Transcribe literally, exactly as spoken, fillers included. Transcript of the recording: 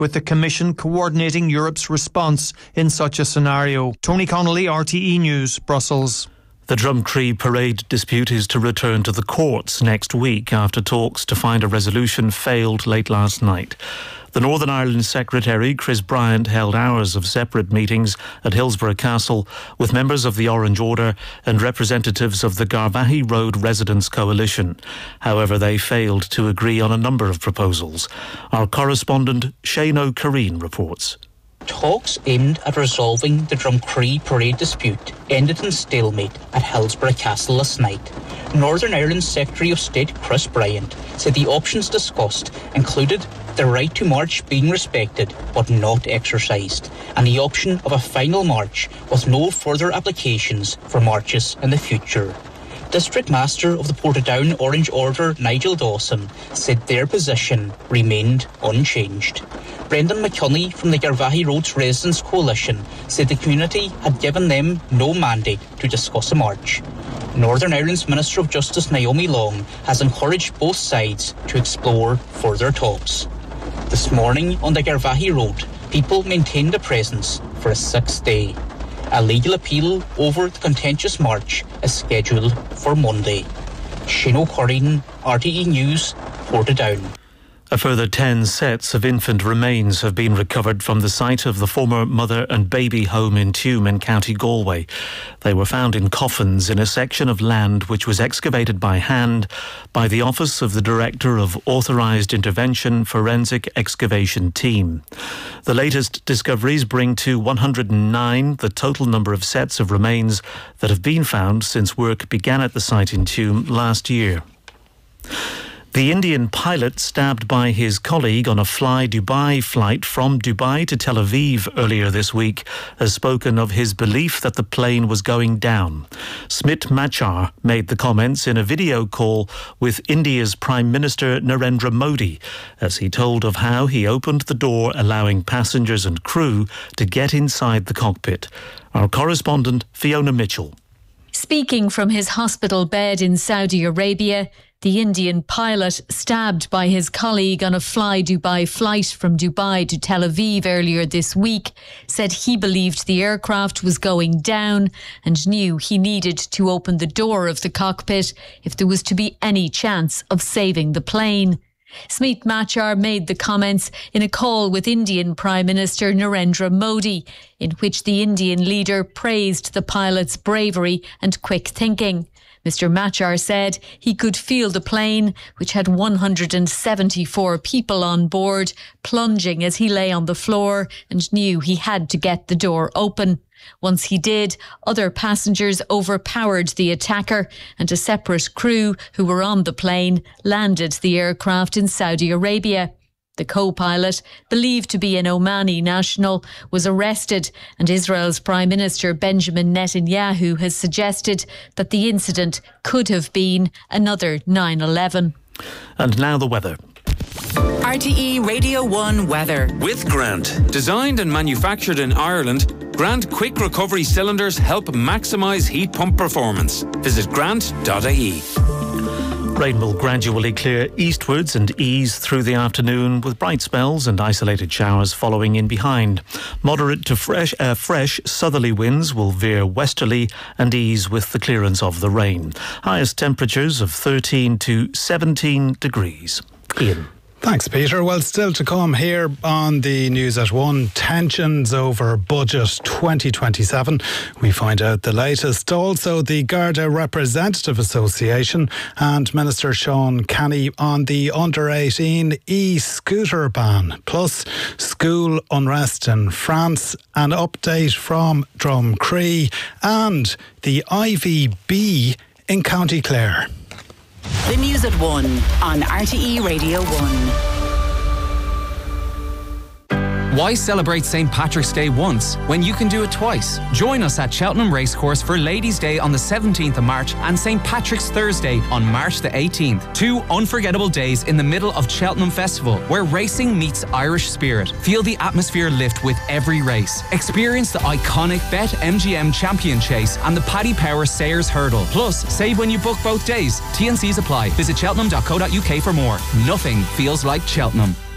with the Commission coordinating Europe's response in such a scenario. Tony Connolly, R T E News, Brussels. The Drumcree parade dispute is to return to the courts next week after talks to find a resolution failed late last night. The Northern Ireland Secretary, Chris Bryant, held hours of separate meetings at Hillsborough Castle with members of the Orange Order and representatives of the Garvaghey Road Residents Coalition. However, they failed to agree on a number of proposals. Our correspondent, Shane O'Careen, reports. Talks aimed at resolving the Drumcree parade dispute ended in stalemate at Hillsborough Castle last night. Northern Ireland Secretary of State Chris Bryant said the options discussed included the right to march being respected but not exercised, and the option of a final march with no further applications for marches in the future. District Master of the Portadown Orange Order, Nigel Dawson, said their position remained unchanged. Brendan McCunney from the Garvaghey Roads Residents Coalition said the community had given them no mandate to discuss a march. Northern Ireland's Minister of Justice Naomi Long has encouraged both sides to explore further talks. This morning on the Garvaghey Road, people maintained a presence for a sixth day. A legal appeal over the contentious march is scheduled for Monday. Shane O'Careen, R T E News, Portadown. A further ten sets of infant remains have been recovered from the site of the former mother and baby home in Tuam in County Galway. They were found in coffins in a section of land which was excavated by hand by the Office of the Director of Authorised Intervention Forensic Excavation Team. The latest discoveries bring to one hundred nine the total number of sets of remains that have been found since work began at the site in Tuam last year. The Indian pilot stabbed by his colleague on a Fly Dubai flight from Dubai to Tel Aviv earlier this week has spoken of his belief that the plane was going down. Smit Machar made the comments in a video call with India's Prime Minister Narendra Modi as he told of how he opened the door allowing passengers and crew to get inside the cockpit. Our correspondent Fiona Mitchell. Speaking from his hospital bed in Saudi Arabia, the Indian pilot stabbed by his colleague on a Fly Dubai flight from Dubai to Tel Aviv earlier this week said he believed the aircraft was going down and knew he needed to open the door of the cockpit if there was to be any chance of saving the plane. Smit Machar made the comments in a call with Indian Prime Minister Narendra Modi, in which the Indian leader praised the pilot's bravery and quick thinking. Mister Machar said he could feel the plane, which had one hundred seventy-four people on board, plunging as he lay on the floor and knew he had to get the door open. Once he did, other passengers overpowered the attacker and a separate crew who were on the plane landed the aircraft in Saudi Arabia. The co-pilot, believed to be an Omani national, was arrested, and Israel's Prime Minister Benjamin Netanyahu has suggested that the incident could have been another nine eleven. And now the weather. R T E Radio one weather. With Grant. Designed and manufactured in Ireland, Grant Quick Recovery Cylinders help maximise heat pump performance. Visit grant dot I E. Rain will gradually clear eastwards and ease through the afternoon with bright spells and isolated showers following in behind. Moderate to fresh, uh, fresh southerly winds will veer westerly and ease with the clearance of the rain. Highest temperatures of thirteen to seventeen degrees. Ian. Thanks, Peter. Well, still to come here on the News at One, tensions over budget twenty twenty-seven. We find out the latest. Also, the Garda Representative Association and Minister Sean Kenny on the under eighteen e-scooter ban, plus school unrest in France, an update from Drumcree and the I V B in County Clare. The News at One on R T E Radio one. Why celebrate Saint Patrick's Day once when you can do it twice? Join us at Cheltenham Racecourse for Ladies' Day on the seventeenth of March and Saint Patrick's Thursday on March the eighteenth. Two unforgettable days in the middle of Cheltenham Festival where racing meets Irish spirit. Feel the atmosphere lift with every race. Experience the iconic BetMGM Champion Chase and the Paddy Power Sayers Hurdle. Plus, save when you book both days. T and C's apply. Visit cheltenham dot co dot U K for more. Nothing feels like Cheltenham.